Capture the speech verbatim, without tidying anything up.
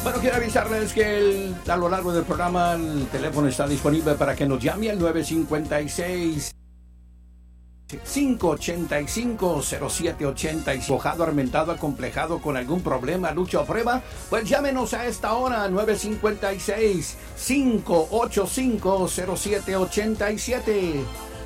Bueno, quiero avisarles que el, a lo largo del programa el teléfono está disponible para que nos llame al nueve cinco seis, cinco ocho cinco, cero siete ocho seis. Mojado, armentado, acomplejado con algún problema, lucha o prueba, pues llámenos a esta hora nueve cinco seis, cinco ocho cinco, cero siete ocho siete.